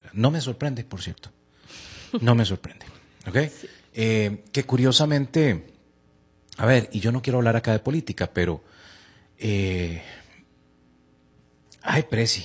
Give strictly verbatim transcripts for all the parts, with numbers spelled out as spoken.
No me sorprende, por cierto. No me sorprende. ¿Ok? Sí. Eh, que curiosamente, a ver, y yo no quiero hablar acá de política, pero eh, hay presi,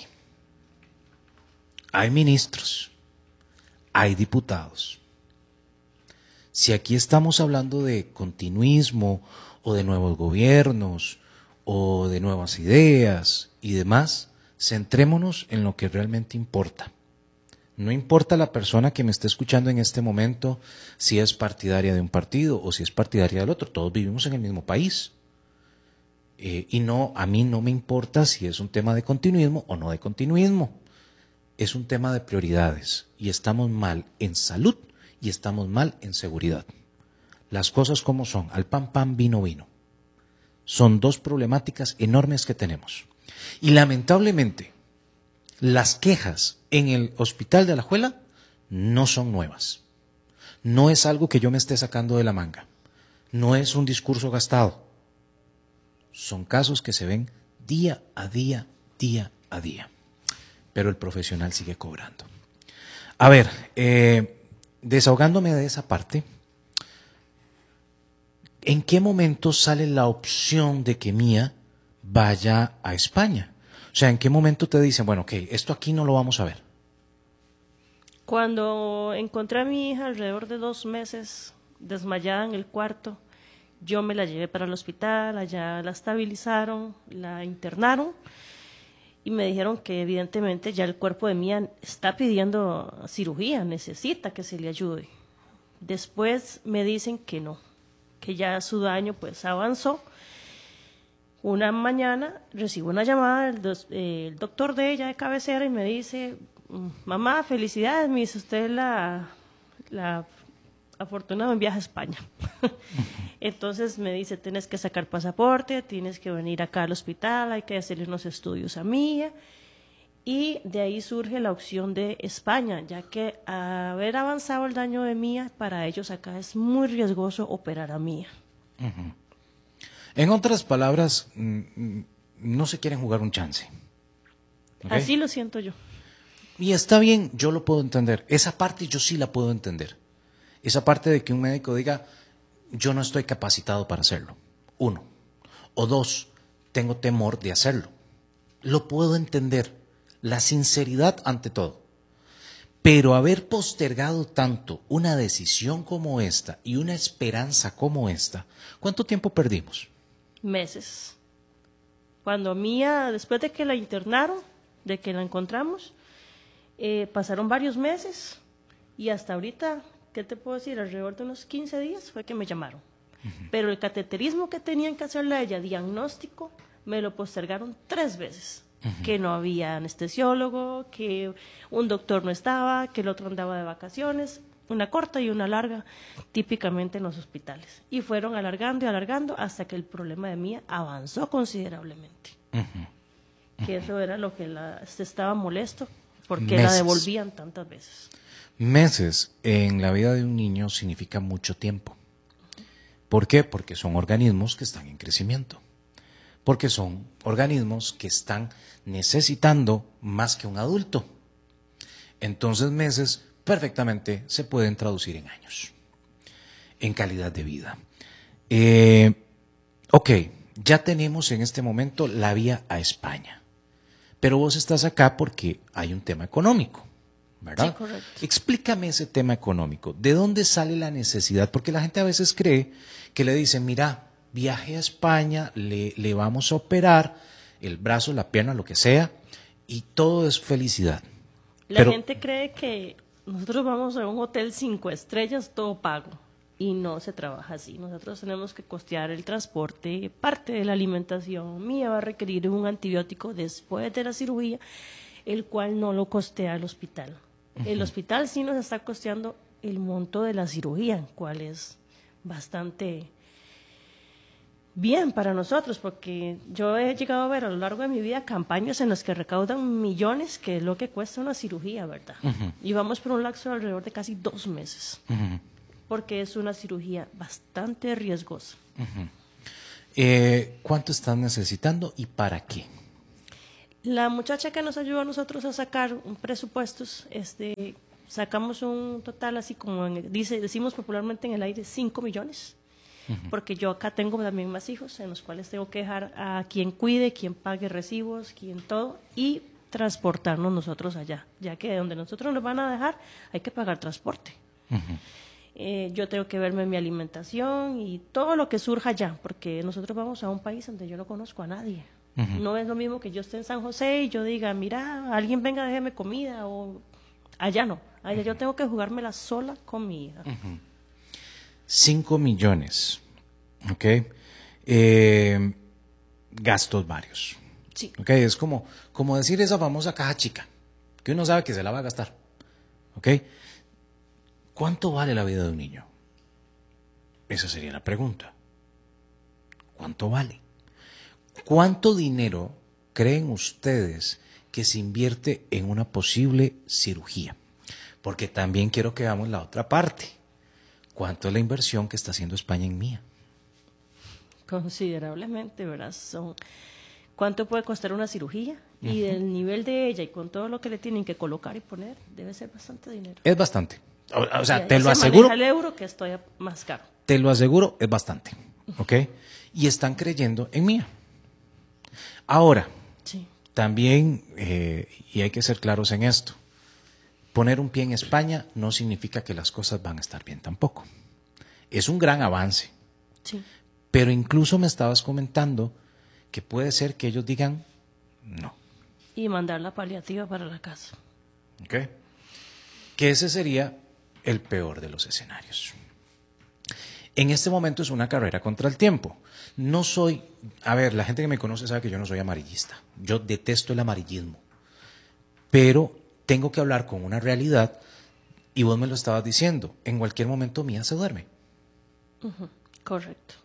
hay ministros, hay diputados. Si aquí estamos hablando de continuismo o de nuevos gobiernos o de nuevas ideas y demás, centrémonos en lo que realmente importa. No importa la persona que me esté escuchando en este momento, si es partidaria de un partido o si es partidaria del otro, todos vivimos en el mismo país. Eh, y no, a mí no me importa si es un tema de continuismo o no de continuismo. Es un tema de prioridades y estamos mal en salud y estamos mal en seguridad. Las cosas como son, al pan pan, vino vino. Son dos problemáticas enormes que tenemos. Y lamentablemente, las quejas en el hospital de Alajuela no son nuevas. No es algo que yo me esté sacando de la manga. No es un discurso gastado. Son casos que se ven día a día, día a día. Pero el profesional sigue cobrando. A ver, eh, desahogándome de esa parte, ¿en qué momento sale la opción de que Mía vaya a España? O sea, ¿en qué momento te dicen, bueno, ok, esto aquí no lo vamos a ver? Cuando encontré a mi hija alrededor de dos meses desmayada en el cuarto, yo me la llevé para el hospital, allá la estabilizaron, la internaron y me dijeron que evidentemente ya el cuerpo de Mía está pidiendo cirugía, necesita que se le ayude. Después me dicen que no, que ya su daño pues avanzó. Una mañana recibo una llamada del do, eh, el doctor de ella de cabecera y me dice, mamá, felicidades, me dice usted la, la afortunada en viaje a España. Entonces me dice, tienes que sacar pasaporte, tienes que venir acá al hospital, hay que hacerle unos estudios a Mía. Y de ahí surge la opción de España, ya que haber avanzado el daño de Mía, para ellos acá es muy riesgoso operar a Mía. Uh-huh. En otras palabras, no se quieren jugar un chance. ¿Okay? Así lo siento yo. Y está bien, yo lo puedo entender. Esa parte yo sí la puedo entender. Esa parte de que un médico diga, yo no estoy capacitado para hacerlo. Uno. O dos, tengo temor de hacerlo. Lo puedo entender. La sinceridad ante todo. Pero haber postergado tanto una decisión como esta y una esperanza como esta, ¿cuánto tiempo perdimos? Meses. Cuando Mía, después de que la internaron, de que la encontramos, eh, pasaron varios meses y hasta ahorita, ¿qué te puedo decir? Alrededor de unos quince días fue que me llamaron. Uh-huh. Pero el cateterismo que tenían que hacerle a ella, diagnóstico, me lo postergaron tres veces. Uh-huh. Que no había anestesiólogo, que un doctor no estaba, que el otro andaba de vacaciones. Una corta y una larga, típicamente en los hospitales. Y fueron alargando y alargando hasta que el problema de Mía avanzó considerablemente. Uh-huh. Uh-huh. Que eso era lo que la, se estaba molesto, porque meses. La devolvían tantas veces. Meses en la vida de un niño significa mucho tiempo. Uh-huh. ¿Por qué? Porque son organismos que están en crecimiento. Porque son organismos que están necesitando más que un adulto. Entonces, meses perfectamente se pueden traducir en años, en calidad de vida. Eh, ok, ya tenemos en este momento la vía a España, pero vos estás acá porque hay un tema económico, ¿verdad? Sí, correcto. Explícame ese tema económico. ¿De dónde sale la necesidad? Porque la gente a veces cree que le dicen, mira, viaje a España, le, le vamos a operar el brazo, la pierna, lo que sea, y todo es felicidad. La pero, gente cree que nosotros vamos a un hotel cinco estrellas, todo pago, y no se trabaja así. Nosotros tenemos que costear el transporte, parte de la alimentación. Mía va a requerir un antibiótico después de la cirugía, el cual no lo costea el hospital. Uh-huh. El hospital sí nos está costeando el monto de la cirugía, el cual es bastante bien para nosotros, porque yo he llegado a ver a lo largo de mi vida campañas en las que recaudan millones, que es lo que cuesta una cirugía, ¿verdad? Uh-huh. Y vamos por un lapso de alrededor de casi dos meses, uh-huh. porque es una cirugía bastante riesgosa. Uh-huh. eh, ¿Cuánto están necesitando y para qué? La muchacha que nos ayudó a nosotros a sacar un presupuestos, este, sacamos un total así como en- dice, decimos popularmente en el aire, cinco millones. Porque yo acá tengo también más hijos en los cuales tengo que dejar a quien cuide, quien pague recibos, quien todo, y transportarnos nosotros allá, ya que donde nosotros nos van a dejar hay que pagar transporte. Eh, yo tengo que verme mi alimentación y todo lo que surja allá, porque nosotros vamos a un país donde yo no conozco a nadie. No es lo mismo que yo esté en San José y yo diga, mira, alguien venga, déjeme comida, o allá no, allá yo tengo que jugármela sola con mi hija. Cinco millones, ¿ok? Eh, gastos varios. Sí. ¿Ok? Es como, como decir esa famosa caja chica, que uno sabe que se la va a gastar. ¿Ok? ¿Cuánto vale la vida de un niño? Esa sería la pregunta. ¿Cuánto vale? ¿Cuánto dinero creen ustedes que se invierte en una posible cirugía? Porque también quiero que veamos la otra parte. ¿Cuánto es la inversión que está haciendo España en Mía? Considerablemente, ¿verdad? Son, ¿cuánto puede costar una cirugía? Y del nivel de ella y con todo lo que le tienen que colocar y poner, debe ser bastante dinero. Es bastante. O, o sea, Y te allá lo se aseguro. maneja el euro, que estoy más caro. Te lo aseguro, es bastante. ¿Ok? Y están creyendo en Mía. Ahora, Sí. también, eh, y hay que ser claros en esto, poner un pie en España no significa que las cosas van a estar bien tampoco. Es un gran avance. Sí. Pero incluso me estabas comentando que puede ser que ellos digan no. Y mandar la paliativa para la casa. ¿Ok? Que ese sería el peor de los escenarios. En este momento es una carrera contra el tiempo. No soy, a ver, la gente que me conoce sabe que yo no soy amarillista. Yo detesto el amarillismo. Pero tengo que hablar con una realidad y vos me lo estabas diciendo. En cualquier momento Mía se duerme. Uh-huh. Correcto.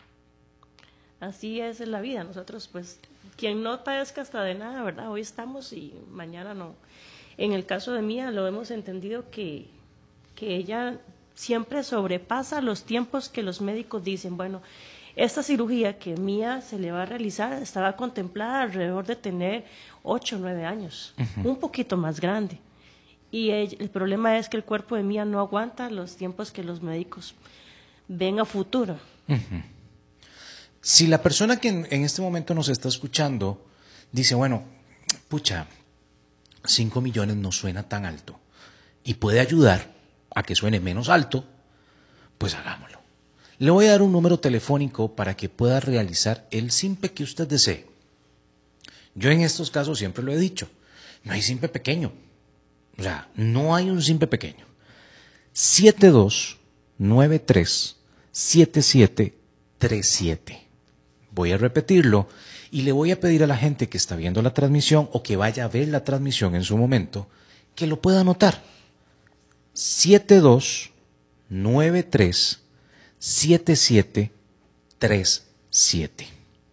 Así es en la vida. Nosotros, pues, quien no padezca hasta de nada, ¿verdad? Hoy estamos y mañana no. En el caso de Mía lo hemos entendido que, que ella siempre sobrepasa los tiempos que los médicos dicen. Bueno, esta cirugía que Mía se le va a realizar estaba contemplada alrededor de tener ocho o nueve años, uh-huh. un poquito más grande. Y ella, el problema es que el cuerpo de Mía no aguanta los tiempos que los médicos ven a futuro. Uh-huh. Si la persona que en, en este momento nos está escuchando dice, bueno, pucha, cinco millones no suena tan alto y puede ayudar a que suene menos alto, pues hagámoslo. Le voy a dar un número telefónico para que pueda realizar el simpe que usted desee. Yo en estos casos siempre lo he dicho, no hay simpe pequeño. O sea, no hay un simpe pequeño. siete dos nueve tres siete siete tres siete. Voy a repetirlo y le voy a pedir a la gente que está viendo la transmisión o que vaya a ver la transmisión en su momento, que lo pueda anotar. siete dos nueve tres siete siete tres siete.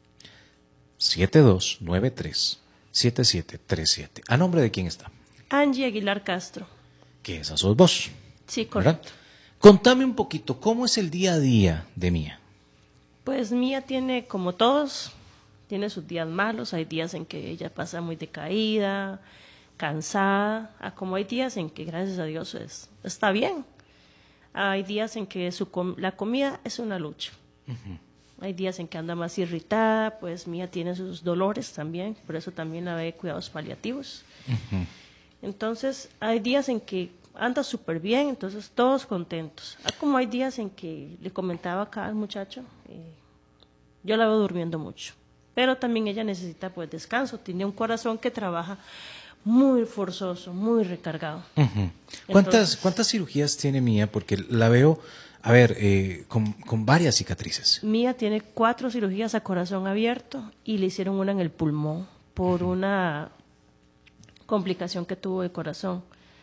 siete dos nueve tres siete siete tres siete. ¿A nombre de quién está? Angie Aguilar Castro. Que esa sos vos. Sí, correcto. ¿Verdad? Contame un poquito, ¿cómo es el día a día de Mía? Pues Mía tiene, como todos, tiene sus días malos. Hay días en que ella pasa muy decaída, cansada, a como hay días en que, gracias a Dios, es, está bien. Hay días en que su com la comida es una lucha. Uh-huh. Hay días en que anda más irritada, pues Mía tiene sus dolores también, por eso también la ve cuidados paliativos. Uh-huh. Entonces, hay días en que anda súper bien, entonces todos contentos. Ah, como hay días en que le comentaba acá al muchacho, eh, yo la veo durmiendo mucho, pero también ella necesita pues descanso, tiene un corazón que trabaja muy forzoso, muy recargado. Uh-huh. ¿Cuántas, entonces, ¿Cuántas cirugías tiene Mía? Porque la veo, a ver, eh, con, con varias cicatrices. Mía tiene cuatro cirugías a corazón abierto y le hicieron una en el pulmón por uh-huh. una complicación que tuvo de corazón.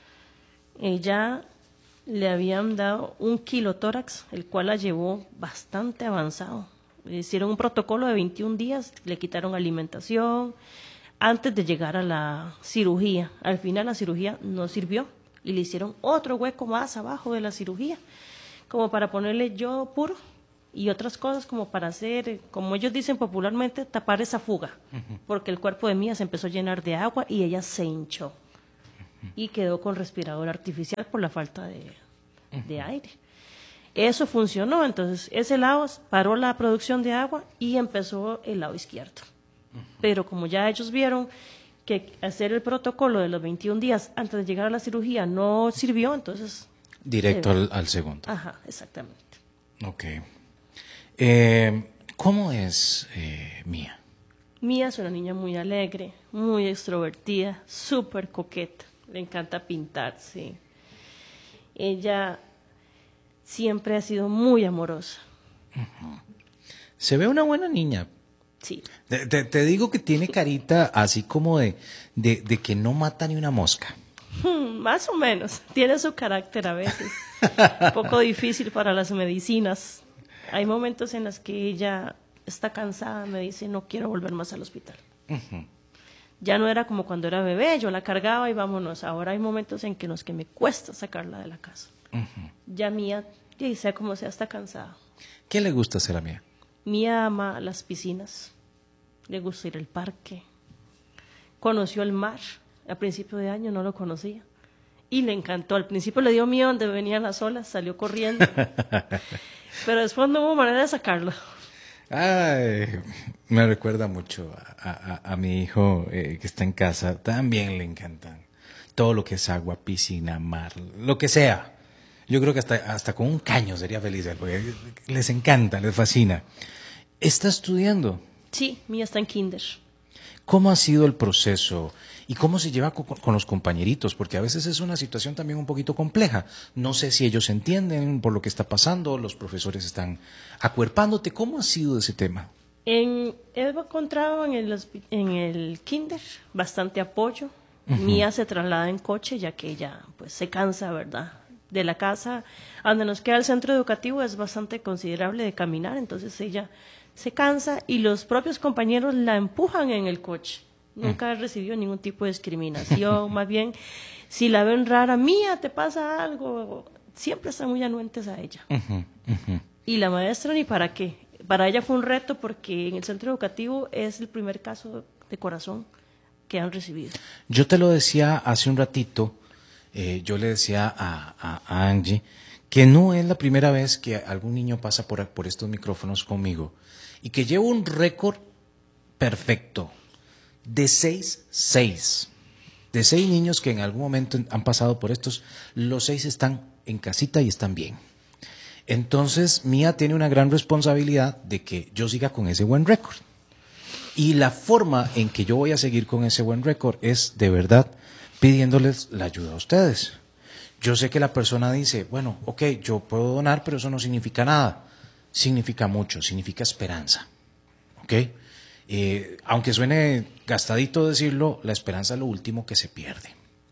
Ella le habían dado un kilotórax, el cual la llevó bastante avanzado. Le hicieron un protocolo de veintiún días, le quitaron alimentación antes de llegar a la cirugía. Al final la cirugía no sirvió y le hicieron otro hueco más abajo de la cirugía, como para ponerle yodo puro y otras cosas como para hacer, como ellos dicen popularmente, tapar esa fuga, uh-huh. porque el cuerpo de Mía se empezó a llenar de agua y ella se hinchó uh-huh. y quedó con respirador artificial por la falta de, uh-huh. de aire. Eso funcionó, entonces ese lado paró la producción de agua y empezó el lado izquierdo. Uh-huh. Pero como ya ellos vieron que hacer el protocolo de los veintiún días antes de llegar a la cirugía no sirvió, entonces... Directo eh, al, al segundo. Ajá, exactamente. Ok. Eh, ¿Cómo es eh, Mía? Mía es una niña muy alegre, muy extrovertida, súper coqueta, le encanta pintar, sí. Ella siempre ha sido muy amorosa. Uh-huh. Se ve una buena niña. Sí. Te, te, te digo que tiene carita así como de, de, de que no mata ni una mosca. Hmm, más o menos. Tiene su carácter a veces. Un poco difícil para las medicinas. Hay momentos en los que ella está cansada, me dice, no quiero volver más al hospital. Uh-huh. Ya no era como cuando era bebé, yo la cargaba y vámonos. Ahora hay momentos en que los que me cuesta sacarla de la casa. Uh-huh. Ya Mía, ya sea como sea, está cansada. ¿Qué le gusta hacer a Mía? Mía ama las piscinas, le gusta ir al parque. Conoció el mar, a principio de año no lo conocía. Y le encantó. Al principio le dio miedo donde venían las olas, salió corriendo. Pero después no hubo manera de sacarlo. Ay, me recuerda mucho a, a, a mi hijo eh, que está en casa. También le encantan todo lo que es agua, piscina, mar, lo que sea. Yo creo que hasta, hasta con un caño sería feliz, porque les encanta, les fascina. ¿Está estudiando? Sí, Mía está en kinder. ¿Cómo ha sido el proceso y cómo se lleva con, con los compañeritos? Porque a veces es una situación también un poquito compleja. No sé si ellos entienden por lo que está pasando, los profesores están acuerpándote. ¿Cómo ha sido ese tema? En, he encontrado en el, en el kinder bastante apoyo. Uh-huh. Mía se traslada en coche ya que ella pues, se cansa, ¿verdad? De la casa a donde nos queda el centro educativo es bastante considerable de caminar, entonces ella se cansa y los propios compañeros la empujan en el coche. Nunca he recibido ningún tipo de discriminación, más bien, si la ven rara, Mía, ¿te pasa algo? Siempre están muy anuentes a ella. Uh-huh, uh-huh. Y la maestra ni para qué. Para ella fue un reto porque en el centro educativo es el primer caso de corazón que han recibido. Yo te lo decía hace un ratito, eh, yo le decía a, a, a Angie que no es la primera vez que algún niño pasa por, por estos micrófonos conmigo y que llevo un récord perfecto de seis, seis. De seis niños que en algún momento han pasado por estos, los seis están en casita y están bien. Entonces, Mía tiene una gran responsabilidad de que yo siga con ese buen récord. Y la forma en que yo voy a seguir con ese buen récord es, de verdad, pidiéndoles la ayuda a ustedes. Yo sé que la persona dice, bueno, ok, yo puedo donar, pero eso no significa nada. Significa mucho, significa esperanza. ¿Ok? Eh, aunque suene gastadito decirlo, la esperanza es lo último que se pierde.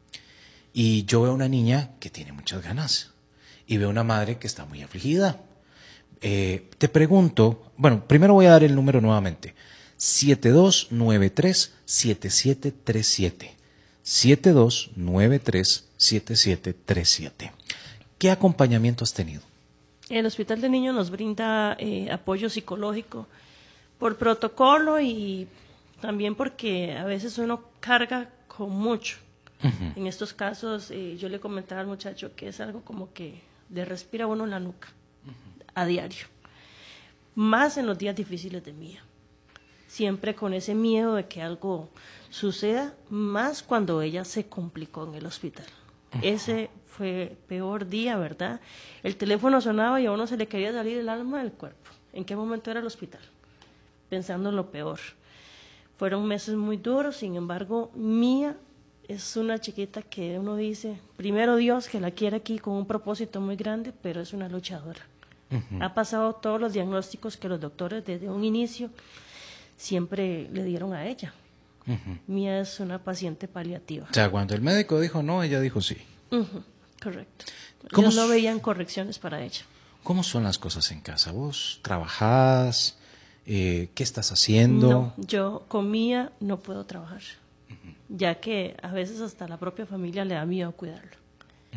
Y yo veo una niña que tiene muchas ganas y veo una madre que está muy afligida. Eh, te pregunto, bueno, primero voy a dar el número nuevamente, siete dos nueve tres siete siete tres siete, siete dos nueve tres siete siete tres siete. ¿Qué acompañamiento has tenido? El Hospital de Niños nos brinda eh, apoyo psicológico por protocolo y también porque a veces uno carga con mucho. Uh-huh. En estos casos, eh, yo le comentaba al muchacho que es algo como que le respira uno en la nuca, uh-huh, a diario. Más en los días difíciles de Mía. Siempre con ese miedo de que algo suceda, más cuando ella se complicó en el hospital. Uh-huh. Ese fue el peor día, ¿verdad? El teléfono sonaba y a uno se le quería salir el alma del cuerpo. ¿En qué momento era el hospital? Pensando en lo peor. Fueron meses muy duros, sin embargo, Mía es una chiquita que uno dice, primero Dios que la quiere aquí con un propósito muy grande, pero es una luchadora. Uh-huh. Ha pasado todos los diagnósticos que los doctores desde un inicio siempre le dieron a ella. Uh-huh. Mía es una paciente paliativa. O sea, cuando el médico dijo no, ella dijo sí. Uh-huh. Correcto. ¿Cómo Ellos no veían correcciones para ella. ¿Cómo son las cosas en casa? ¿Vos trabajás? Eh, ¿Qué estás haciendo? No, yo con Mía no puedo trabajar, uh-huh, ya que a veces hasta la propia familia le da miedo cuidarlo. Uh-huh.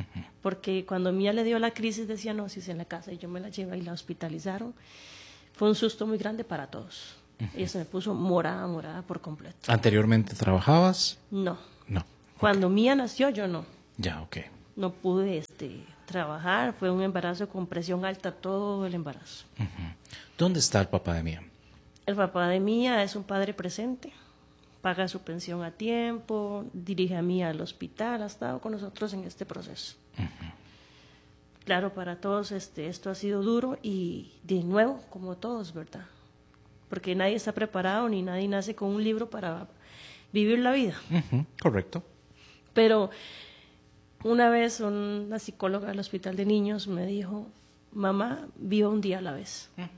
porque cuando Mía le dio la crisis de cianosis en la casa y yo me la llevé y la hospitalizaron, fue un susto muy grande para todos. Uh-huh. Ella se me puso morada, morada por completo. ¿Anteriormente trabajabas? No. No. Cuando okay. Mía nació, yo no. Ya, ok. No pude este, trabajar, fue un embarazo con presión alta todo el embarazo. Uh-huh. ¿Dónde está el papá de Mía? El papá de Mía es un padre presente, paga su pensión a tiempo, dirige a Mía al hospital, ha estado con nosotros en este proceso. Uh-huh. Claro, para todos este, esto ha sido duro y de nuevo, como todos, ¿verdad? Porque nadie está preparado ni nadie nace con un libro para vivir la vida. Uh-huh. Correcto. Pero una vez una psicóloga del hospital de niños me dijo, mamá, viva un día a la vez. Uh-huh.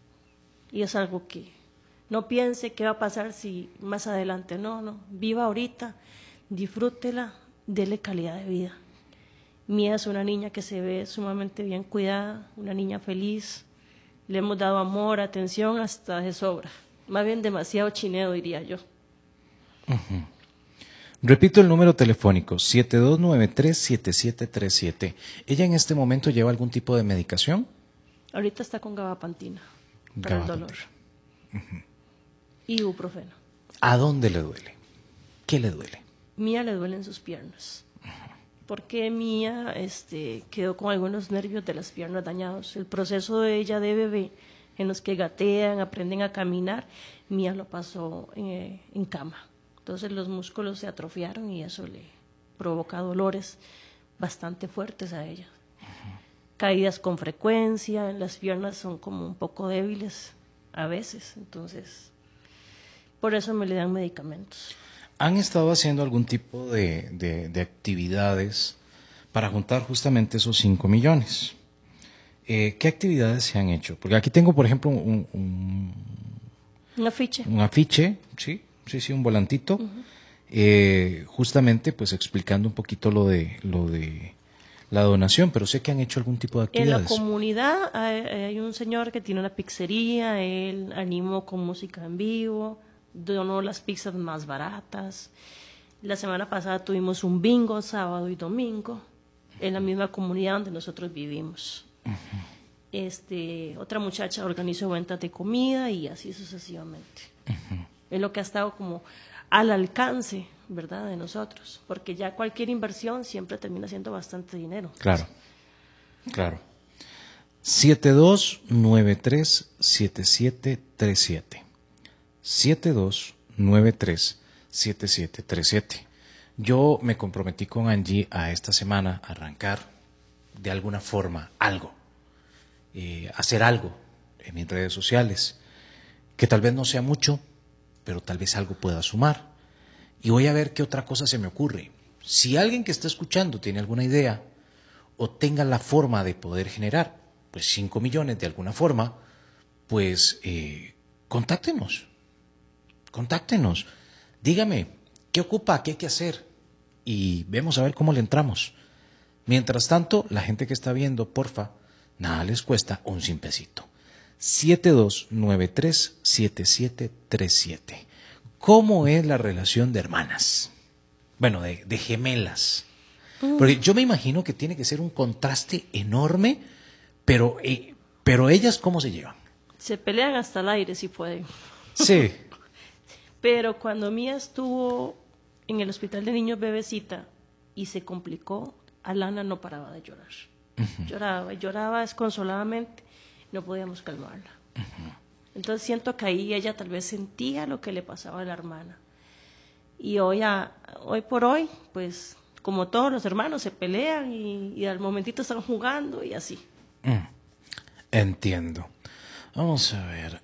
Y es algo que no piense qué va a pasar si más adelante, no, no, viva ahorita, disfrútela, dele calidad de vida. Mía es una niña que se ve sumamente bien cuidada, una niña feliz, le hemos dado amor, atención hasta de sobra, más bien demasiado chineo diría yo. Uh-huh. Repito el número telefónico, siete dos nueve tres, siete siete tres siete. ¿Ella en este momento lleva algún tipo de medicación? Ahorita está con gabapentina para gabapentina. El dolor. Uh-huh. Y ibuprofeno. ¿A dónde le duele? ¿Qué le duele? Mía le duelen sus piernas. Uh-huh. Porque Mía este, quedó con algunos nervios de las piernas dañados. El proceso de ella de bebé, en los que gatean, aprenden a caminar, Mía lo pasó en, en cama. Entonces los músculos se atrofiaron y eso le provoca dolores bastante fuertes a ella. Uh-huh. Caídas con frecuencia, las piernas son como un poco débiles a veces, entonces por eso me le dan medicamentos. ¿Han estado haciendo algún tipo de, de, de actividades para juntar justamente esos cinco millones? Eh, ¿Qué actividades se han hecho? Porque aquí tengo, por ejemplo, un, un, un afiche. Un afiche, sí, sí, sí, un volantito, uh-huh. eh, justamente pues explicando un poquito lo de, lo de la donación, pero sé que han hecho algún tipo de actividades. En la comunidad hay, hay un señor que tiene una pizzería, él animó con música en vivo, donó las pizzas más baratas. La semana pasada tuvimos un bingo sábado y domingo en la misma comunidad donde nosotros vivimos. Uh-huh. Este, otra muchacha organizó ventas de comida y así sucesivamente. Uh-huh. Es lo que ha estado como al alcance, ¿verdad?, de nosotros, porque ya cualquier inversión siempre termina siendo bastante dinero. Claro, claro. siete dos nueve tres, siete siete tres siete. siete dos nueve tres, siete siete tres siete. Yo me comprometí con Angie a esta semana arrancar de alguna forma algo, eh, hacer algo en mis redes sociales, que tal vez no sea mucho, pero tal vez algo pueda sumar. Y voy a ver qué otra cosa se me ocurre. Si alguien que está escuchando tiene alguna idea o tenga la forma de poder generar pues cinco millones de alguna forma, pues eh, contáctenos. Contáctenos. Dígame, ¿qué ocupa? ¿Qué hay que hacer? Y vemos a ver cómo le entramos. Mientras tanto, la gente que está viendo, porfa, nada les cuesta un simpecito. siete dos nueve tres, siete siete tres siete. ¿Cómo es la relación de hermanas? Bueno, de, de gemelas. Porque yo me imagino que tiene que ser un contraste enorme, pero, eh, pero ellas, ¿cómo se llevan? Se pelean hasta el aire, si pueden. Sí. Pero cuando Mía estuvo en el hospital de niños bebecita y se complicó, Alana no paraba de llorar. Uh-huh. Lloraba, lloraba desconsoladamente, no podíamos calmarla. Uh-huh. Entonces siento que ahí ella tal vez sentía lo que le pasaba a la hermana. Y hoy, a, hoy por hoy, pues como todos los hermanos se pelean y, y al momentito están jugando y así. Mm, entiendo. Vamos a ver.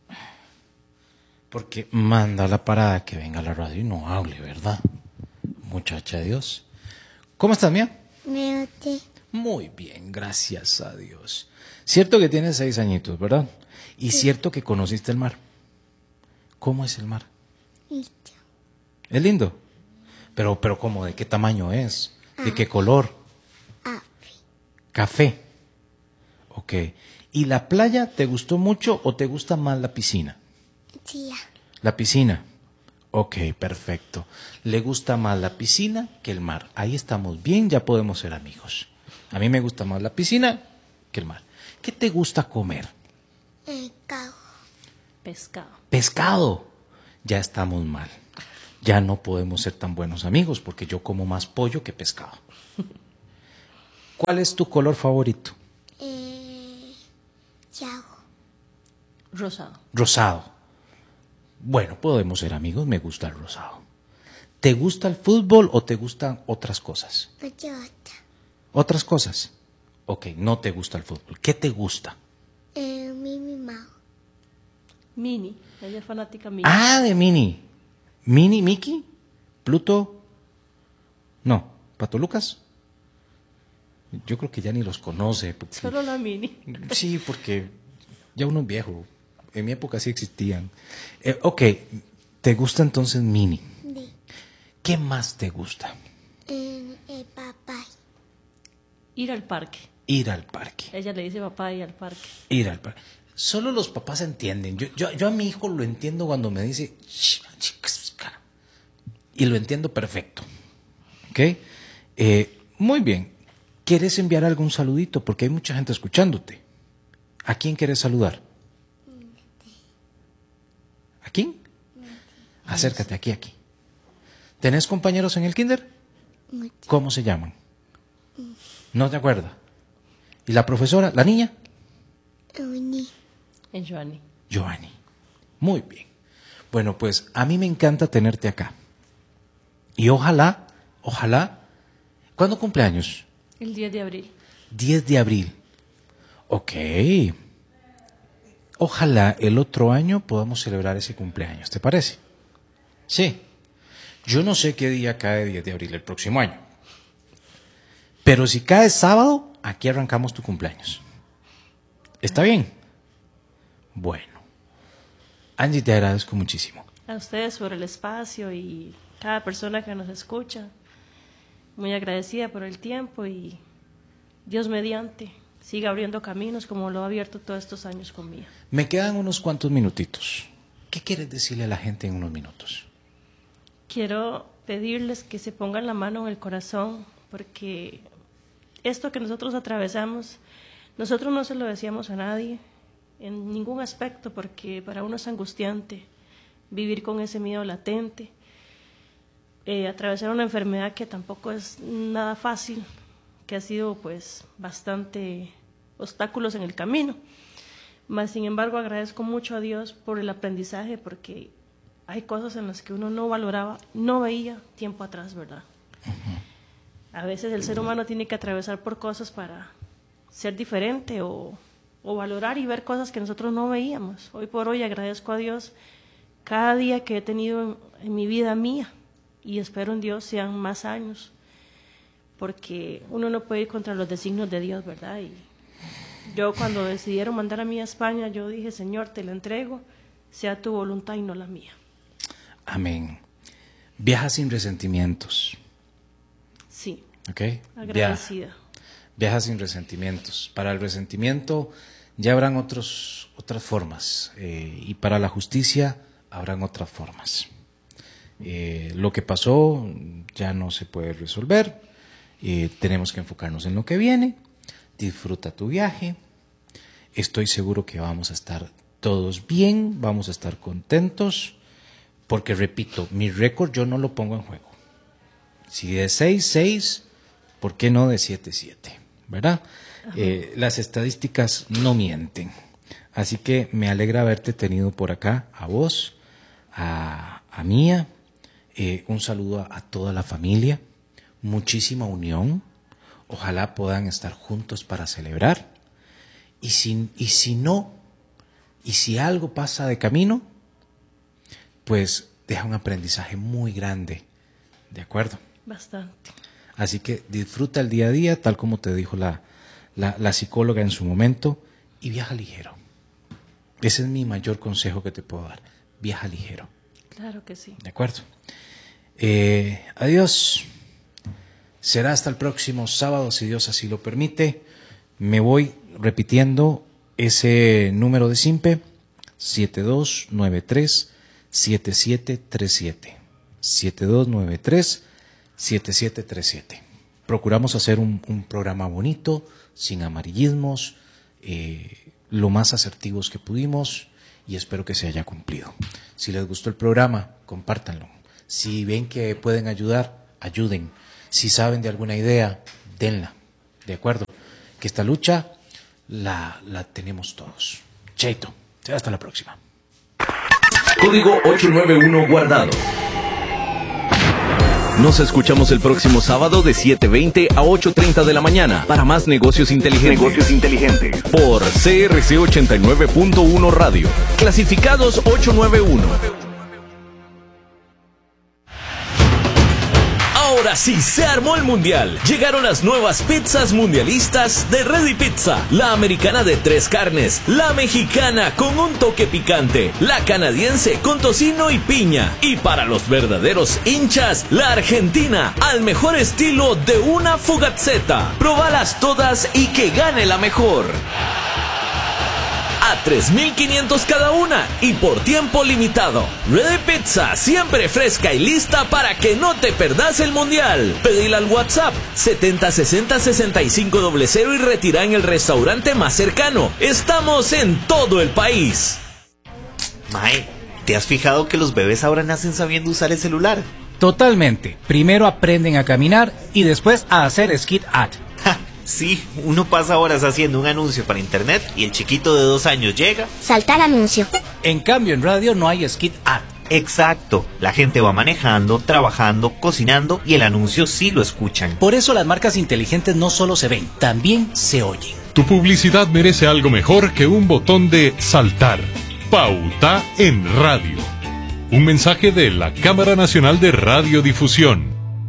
Porque manda la parada que venga a la radio y no hable, ¿verdad? Muchacha de Dios. ¿Cómo estás, Mía? Bien, ¿sí? Muy bien, gracias a Dios. Cierto que tienes seis añitos, ¿verdad? Y sí. Cierto que conociste el mar. ¿Cómo es el mar? Listo. ¿Es lindo? Pero, pero ¿cómo? ¿De qué tamaño es? ¿De qué color? Café. Café. Ok. ¿Y la playa te gustó mucho o te gusta más la piscina? Sí. La piscina. Ok, perfecto. Le gusta más la piscina que el mar. Ahí estamos bien, ya podemos ser amigos. A mí me gusta más la piscina que el mar. ¿Qué te gusta comer? El cago. Pescado. Pescado. Ya estamos mal. Ya no podemos ser tan buenos amigos porque yo como más pollo que pescado. ¿Cuál es tu color favorito? Eh, yago. Rosado. Rosado. Bueno, podemos ser amigos, me gusta el rosado. ¿Te gusta el fútbol o te gustan otras cosas? Toyota. ¿Otras cosas? Ok, no te gusta el fútbol. ¿Qué te gusta? Eh, Mimi Mau. Mini. Ella es fanática Mini. Ah, de Mini. ¿Mini, Mickey? ¿Pluto? No. ¿Pato Lucas? Yo creo que ya ni los conoce. Porque... Solo la Mini. Sí, porque ya uno es viejo. En mi época sí existían. Eh, ok, ¿te gusta entonces Mini? De. ¿Qué más te gusta? Eh, el papá. Ir al parque. Ir al parque. Ella le dice papá y al parque. Ir al parque. Solo los papás entienden. Yo, yo, yo a mi hijo lo entiendo cuando me dice... Y lo entiendo perfecto. ¿Ok? Eh, muy bien. ¿Quieres enviar algún saludito? Porque hay mucha gente escuchándote. ¿A quién quieres saludar? ¿A quién? Acércate aquí, aquí. ¿Tenés compañeros en el kinder? Mucho. ¿Cómo se llaman? ¿No te acuerdas? ¿Y la profesora? ¿La niña? Uni. En Joanny. Joanny. Muy bien. Bueno, pues a mí me encanta tenerte acá. Y ojalá, ojalá... ¿Cuándo cumpleaños? El diez de abril. diez de abril. Ok. Ojalá el otro año podamos celebrar ese cumpleaños. ¿Te parece? Sí. Yo no sé qué día cae diez de abril el próximo año. Pero si cae sábado, aquí arrancamos tu cumpleaños. ¿Está bien? Bueno. Angie, te agradezco muchísimo. A ustedes por el espacio y cada persona que nos escucha. Muy agradecida por el tiempo y Dios mediante siga abriendo caminos como lo ha abierto todos estos años conmigo. Me quedan unos cuantos minutitos. ¿Qué quieres decirle a la gente en unos minutos? Quiero pedirles que se pongan la mano en el corazón porque esto que nosotros atravesamos, nosotros no se lo decíamos a nadie en ningún aspecto porque para uno es angustiante vivir con ese miedo latente, eh, atravesar una enfermedad que tampoco es nada fácil, que ha sido pues bastante obstáculos en el camino. Mas sin embargo agradezco mucho a Dios por el aprendizaje porque hay cosas en las que uno no valoraba, no veía tiempo atrás, ¿verdad? Uh-huh. A veces el ser humano tiene que atravesar por cosas para ser diferente o, o valorar y ver cosas que nosotros no veíamos. Hoy por hoy agradezco a Dios cada día que he tenido en, en mi vida mía y espero en Dios sean más años porque uno no puede ir contra los designios de Dios, ¿verdad? Y yo cuando decidieron mandar a mí a España, yo dije, Señor, te la entrego, sea tu voluntad y no la mía. Amén. Viaja sin resentimientos. Sí. ¿Ok? Agradecida. Viaja, viaja sin resentimientos. Para el resentimiento ya habrán otros, otras formas. Eh, y para la justicia habrán otras formas. Eh, lo que pasó ya no se puede resolver. Eh, tenemos que enfocarnos en lo que viene. Disfruta tu viaje. Estoy seguro que vamos a estar todos bien, vamos a estar contentos, porque repito, mi récord yo no lo pongo en juego. Si de seis, seis, ¿por qué no de siete, siete? ¿Verdad? Eh, las estadísticas no mienten. Así que me alegra haberte tenido por acá, a vos, a, a Mía, eh, un saludo a, a toda la familia, muchísima unión. Ojalá puedan estar juntos para celebrar. Y si, y si no, y si algo pasa de camino, pues deja un aprendizaje muy grande. ¿De acuerdo? Bastante. Así que disfruta el día a día, tal como te dijo la, la, la psicóloga en su momento, y viaja ligero. Ese es mi mayor consejo que te puedo dar. Viaja ligero. Claro que sí. ¿De acuerdo? Eh, adiós. Será hasta el próximo sábado, si Dios así lo permite. Me voy repitiendo ese número de SIMPE, siete dos nueve tres, siete siete tres siete. siete dos nueve tres, siete siete tres siete. procuramos hacer un, un programa bonito, sin amarillismos, eh, lo más asertivos que pudimos, y espero que se haya cumplido. Si les gustó el programa, compártanlo. Si ven que pueden ayudar, ayuden. Si saben de alguna idea, denla. ¿De acuerdo? Que esta lucha la, la tenemos todos. Chaito. Hasta la próxima. Código ocho nueve uno guardado. Nos escuchamos el próximo sábado de siete veinte a ocho treinta de la mañana para más negocios inteligentes. Negocios inteligentes. Por C R C ochenta y nueve punto uno Radio. Clasificados ocho nueve uno. Ahora sí, se armó el mundial. Llegaron las nuevas pizzas mundialistas de Ready Pizza. La americana de tres carnes, la mexicana con un toque picante, la canadiense con tocino y piña. Y para los verdaderos hinchas, la argentina al mejor estilo de una Fugazzetta. Probalas todas y que gane la mejor. A tres mil quinientos cada una y por tiempo limitado. Ready Pizza, siempre fresca y lista para que no te perdas el mundial. Pedila al WhatsApp setenta sesenta sesenta y cinco cero cero y retira en el restaurante más cercano. Estamos en todo el país. Mae, ¿te has fijado que los bebés ahora nacen sabiendo usar el celular? Totalmente. Primero aprenden a caminar y después a hacer skit ad. Sí, uno pasa horas haciendo un anuncio para internet y el chiquito de dos años llega. Saltar anuncio. En cambio, en radio no hay skit ad. Exacto, la gente va manejando, trabajando, cocinando y el anuncio sí lo escuchan. Por eso las marcas inteligentes no solo se ven, también se oyen. Tu publicidad merece algo mejor que un botón de saltar. Pauta en radio. Un mensaje de la Cámara Nacional de Radiodifusión.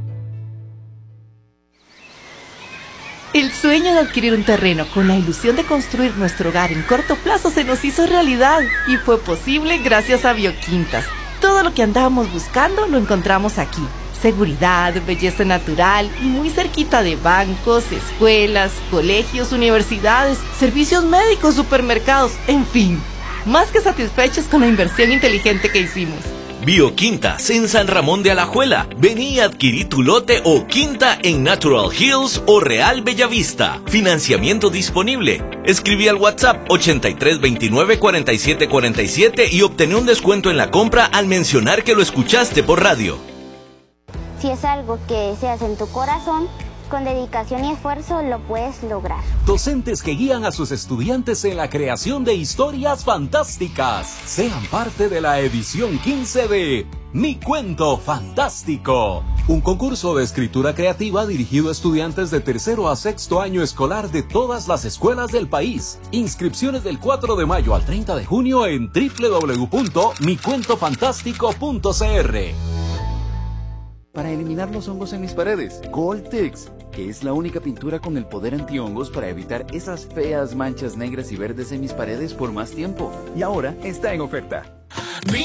El sueño de adquirir un terreno con la ilusión de construir nuestro hogar en corto plazo se nos hizo realidad y fue posible gracias a Bioquintas. Todo lo que andábamos buscando lo encontramos aquí. Seguridad, belleza natural y muy cerquita de bancos, escuelas, colegios, universidades, servicios médicos, supermercados, en fin. Más que satisfechos con la inversión inteligente que hicimos. Bioquintas en San Ramón de Alajuela. Vení y adquirí tu lote o quinta en Natural Hills o Real Bellavista. Financiamiento disponible. Escribí al WhatsApp ochenta y tres veintinueve cuarenta y siete cuarenta y siete y obtené un descuento en la compra al mencionar que lo escuchaste por radio. Si es algo que deseas en tu corazón, con dedicación y esfuerzo lo puedes lograr. Docentes que guían a sus estudiantes en la creación de historias fantásticas. Sean parte de la edición quince de Mi Cuento Fantástico. Un concurso de escritura creativa dirigido a estudiantes de tercero a sexto año escolar de todas las escuelas del país. Inscripciones del cuatro de mayo al treinta de junio en doble u doble u doble u punto mi cuento fantástico punto c r. Para eliminar los hongos en mis paredes, Goldtex, que es la única pintura con el poder antihongos para evitar esas feas manchas negras y verdes en mis paredes por más tiempo. Y ahora está en oferta.